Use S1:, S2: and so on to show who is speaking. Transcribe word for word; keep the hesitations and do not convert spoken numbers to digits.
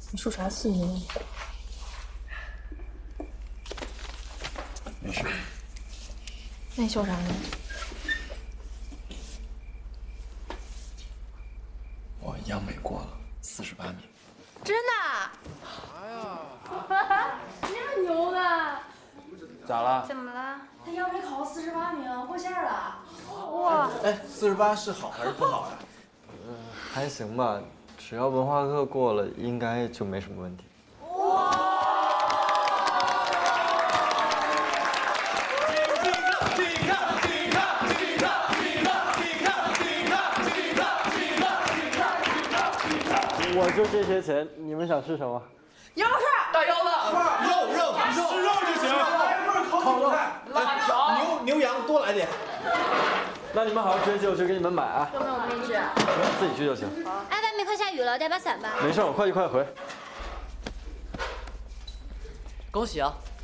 S1: 你受啥气呢？
S2: 没事。
S1: 那你笑啥呢？
S2: 我央美过了四十八米。
S1: 真的？哎呀，这么牛呢？
S2: 咋了？
S3: 怎么了？
S1: 他央美考了四十八名，过线了。
S3: 哇！
S4: 哎，四十八是好还是不好呀？
S5: 呃，还行吧，只要文化课过了，应该就没什么问题。我就这些钱，你们想吃什么？
S1: 牛肉串、
S6: 大腰子、
S4: 肉肉肉，
S6: 吃肉就行。
S4: 来一份烤肉，
S6: 辣条、
S4: 牛牛羊多来点。
S5: 那你们好好学习，我去给你们买啊。
S1: 有没有我跟你去？
S5: 自己去就行。
S3: 哎，外面快下雨了，带把伞吧。
S5: 没事，我快去快回。
S6: 恭喜啊！